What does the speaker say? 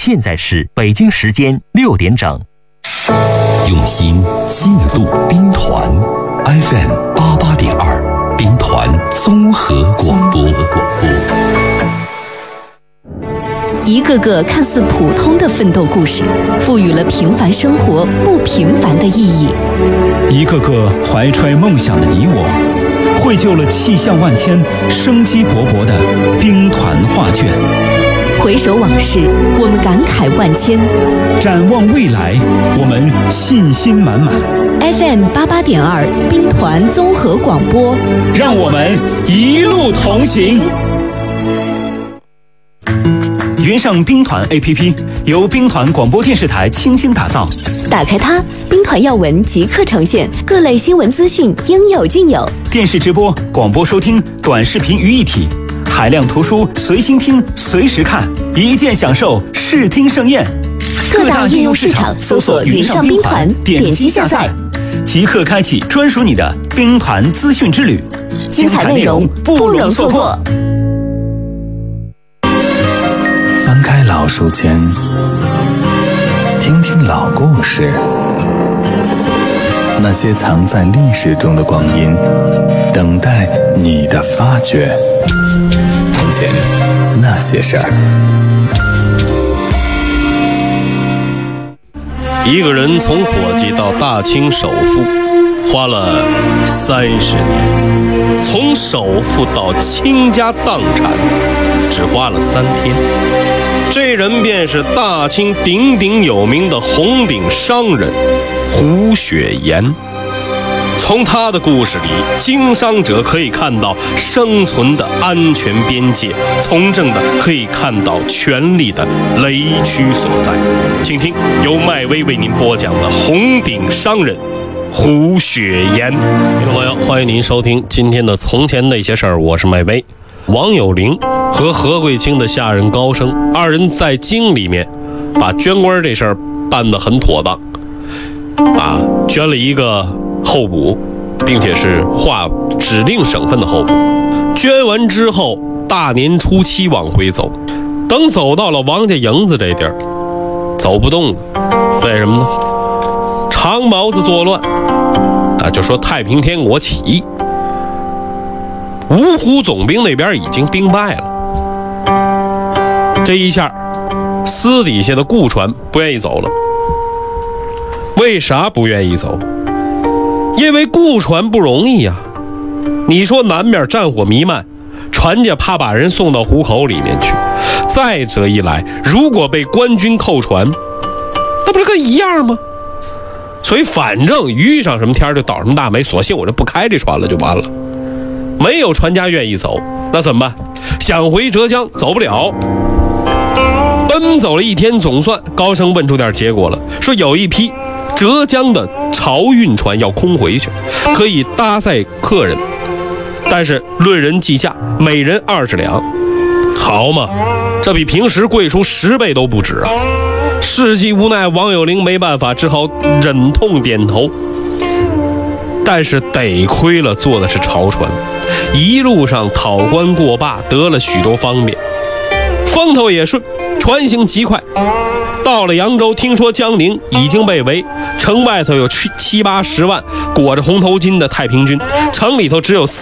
现在是北京时间6点整。 用心记录兵团 FM88.2兵团综合广播。 一个个看似普通的奋斗故事，赋予了平凡生活不平凡的意义。 一个个怀揣梦想的你我，绘就了气象万千、生机勃勃的兵团画卷。 回首往事，我们感慨万千； 展望未来，我们信心满满。 FM88.2兵团综合广播， 让我们一路同行。云上兵团 APP 由兵团广播电视台倾心打造， 打开它，兵团要闻即刻呈现，各类新闻资讯应有尽有。 电视直播、广播收听、短视频于一体，海量图书随心听、随时看，一键享受视听盛宴。 各大应用市场搜索云上兵团，点击下载， 即刻开启专属你的兵团资讯之旅， 精彩内容不容错过。 翻开老书签，听听老故事，那些藏在历史中的光阴，等待你的发掘。从前那些事儿。 一个人从伙计到大清首富，花了30年；从首富到倾家荡产，只花了3天。这人便是大清鼎鼎有名的红顶商人胡雪岩。从他的故事里，经商者可以看到生存的安全边界，从政的可以看到权力的雷区所在。请听由麦威为您播讲的红顶商人胡雪岩。听众朋友，欢迎您收听今天的从前那些事儿，我是麦威。王有龄和何贵清的下人高升，二人在京里面把捐官这事儿办得很妥当捐了一个候补，并且是划指定省份的候补。捐完之后，大年初7往回走，等走到了王家营子这地儿，走不动了。为什么呢？长毛子作乱就说太平天国起义，芜湖总兵那边已经兵败了。这一下私底下的顾传不愿意走了。为啥不愿意走？因为顾传不容易呀。你说南面战火弥漫，传家怕把人送到虎口里面去，再者一来，如果被官军扣船，那不是跟一样吗？所以反正遇上什么天就倒什么大霉，索性我就不开这船了就完了。没有船家愿意走，那怎么办？想回浙江走不了。奔走了1天，总算高升问出点结果了，说有一批浙江的漕运船要空回去，可以搭载客人，但是论人计价，每人20两。好嘛，这比平时贵出10倍都不止啊！世纪无奈，王有龄没办法，只好忍痛点头。但是得亏了坐的是漕船，一路上讨关过坝，得了许多方便，风头也顺，船行极快。到了扬州，听说江宁已经被围，城外头有70-80万裹着红头巾的太平军，城里头只有